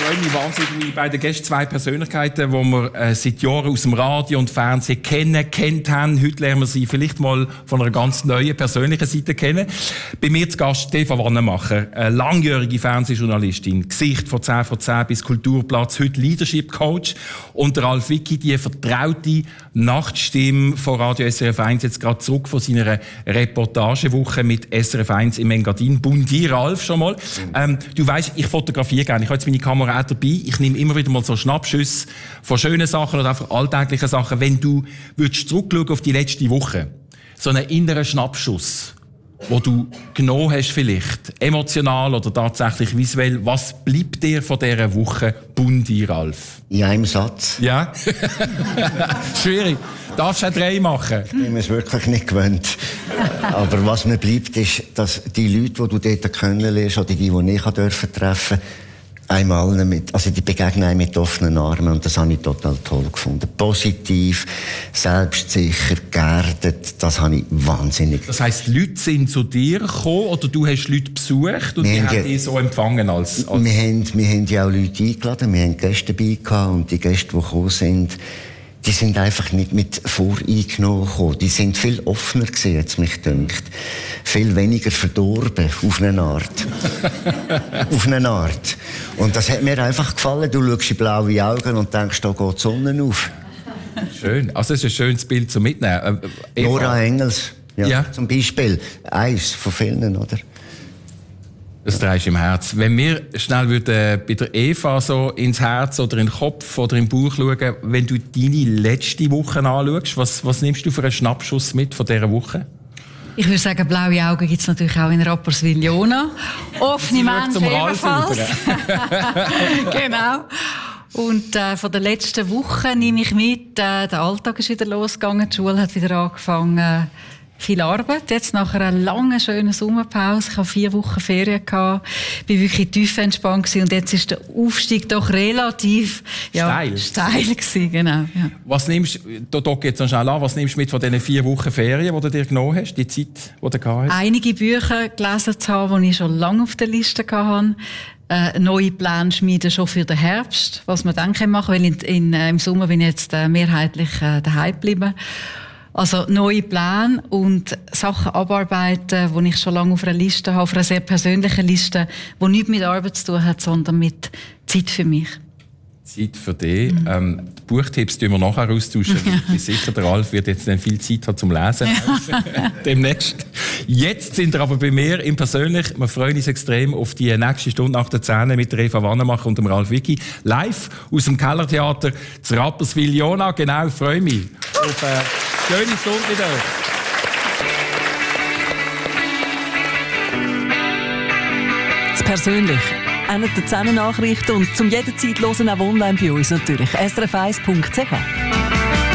freue mich wahnsinnig bei den Gästen, 2 Persönlichkeiten, die wir seit Jahren aus dem Radio und Fernsehen kennt haben. Heute lernen wir sie vielleicht mal von einer ganz neuen persönlichen Seite kennen. Bei mir zu Gast Eva Wannemacher, eine langjährige Fernsehjournalistin, Gesicht von 10 von 10 bis Kulturplatz, heute Leadership Coach. Und der Ralf Wicki, die vertraute Nachtstimme von Radio SRF 1, jetzt gerade zurück von seiner Reportagewoche mit SRF 1 im Engadin. Bundi, Ralf, schon mal. Du weisst, ich fotografiere gerne. Ich habe jetzt meine Kamera auch dabei. Ich nehme immer wieder mal so Schnappschüsse von schönen Sachen oder einfach alltäglichen Sachen. Wenn du würdest zurückschauen auf die letzte Woche, so einen inneren Schnappschuss, wo du genommen hast vielleicht, emotional oder tatsächlich visuell, was bleibt dir von dieser Woche, Bundi, Ralf? In einem Satz. Ja? Schwierig. Darfst du auch 3 machen? Ich bin es wirklich nicht gewöhnt. Aber was mir bleibt, ist, dass die Leute, die du dort kennenlernst, oder die ich treffen durfte, einmal die begegnen einem mit offenen Armen, und das habe ich total toll gefunden. Positiv, selbstsicher, geerdet, das habe ich wahnsinnig. Das heisst, Leute sind zu dir gekommen oder du hast Leute besucht und die haben dich so empfangen als... Wir haben ja auch Leute eingeladen, wir haben Gäste dabei gehabt, und die Gäste, die gekommen sind, die sind einfach nicht mit voreingenommen gekommen. Die sind viel offener gewesen, jetzt mich dünkt. Viel weniger verdorben, auf eine Art. Auf eine Art. Und das hat mir einfach gefallen. Du schaust in blaue Augen und denkst, da geht die Sonne auf. Schön. Also, es ist ein schönes Bild zum Mitnehmen. Nora Engels. Ja. Zum Beispiel. Eins von vielen, oder? Das trägst du im Herz. Wenn wir schnell würden bei der Eva so ins Herz oder in den Kopf oder im Bauch schauen, wenn du deine letzte Woche anschaust, was nimmst du für einen Schnappschuss mit von dieser Woche? Ich würde sagen, blaue Augen gibt es natürlich auch in Rapperswil-Jona. Offene Menschen ebenfalls. Genau. Und von der letzten Woche nehme ich mit, der Alltag ist wieder losgegangen, die Schule hat wieder angefangen. Viel Arbeit, jetzt nach einer langen, schönen Sommerpause. Ich hatte 4 Wochen Ferien gehabt, bin wirklich tief entspannt gewesen, und jetzt ist der Aufstieg doch relativ steil gewesen, genau. Ja. Was nimmst du, da geht es noch schnell an, was nimmst du mit von diesen 4 Wochen Ferien, die du dir genommen hast, die Zeit, die du gehabt hast? Einige Bücher gelesen zu haben, die ich schon lange auf der Liste hatte. Neue Pläne schmieden schon für den Herbst, was wir dann machen können, weil im Sommer bin ich jetzt mehrheitlich daheim geblieben. Also neue Pläne und Sachen abarbeiten, die ich schon lange auf einer Liste habe, auf einer sehr persönlichen Liste, die nichts mit Arbeit zu tun hat, sondern mit Zeit für mich. Zeit für dich. Die Buchtipps tun wir nachher austauschen. Ich bin sicher, der Ralf wird jetzt dann viel Zeit haben zum Lesen. Ja. Demnächst. Jetzt sind wir aber bei mir im Persönlich. Wir freuen uns extrem auf die nächste Stunde nach der 10 mit der Eva Wannemacher und dem Ralf Wicki. Live aus dem Kellertheater zu Rapperswil-Jona. Genau, ich freue mich auf eine schöne Stunde mit euch. Das Persönlich. Einer der 10 Nachrichten und zum jederzeit hören auch online bei uns natürlich. srf1.ch